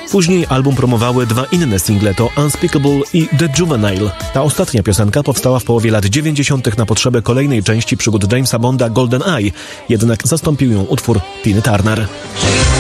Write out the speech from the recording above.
Później album promowały dwa inne single, to Unspeakable i The Juvenile. Ta ostatnia piosenka powstała w połowie lat 90. na potrzeby kolejnej części przygód Jamesa Bonda GoldenEye, jednak zastąpił ją utwór Tiny Turner.